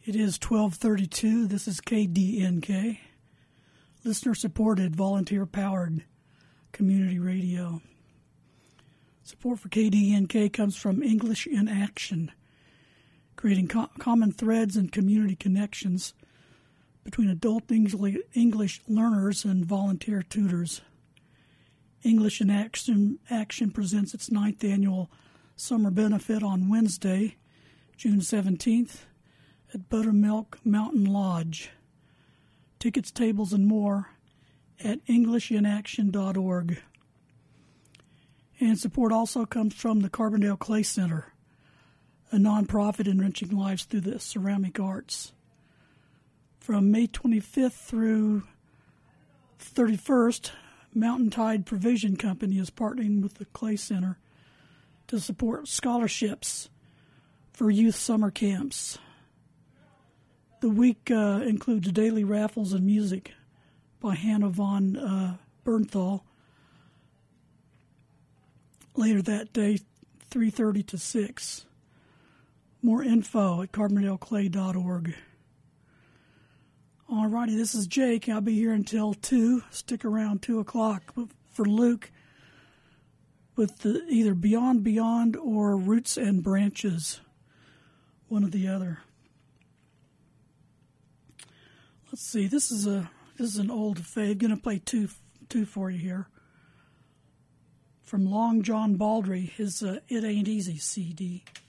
It is 12:32. This is KDNK, listener-supported, volunteer-powered community radio. Support for KDNK comes from English in Action, creating common threads and community connections between adult English learners and volunteer tutors. English in Action presents its 9th annual summer benefit on Wednesday, June 17th, at Buttermilk Mountain Lodge. Tickets, tables, and more at EnglishInAction.org. And support also comes from the Carbondale Clay Center, a nonprofit enriching lives through the ceramic arts. From May 25th through 31st, Mountain Tide Provision Company is partnering with the Clay Center to support scholarships for youth summer camps. The week includes daily raffles and music by Hannah von Bernthal. Later that day, 3:30 to 6. More info at CarbondaleClay.org. All righty, this is Jake. I'll be here until 2. Stick around 2 o'clock for Luke with either Beyond or Roots and Branches, one or the other. Let's see. This is an old fave. Going to play two for you here. From Long John Baldry, his "It Ain't Easy" CD.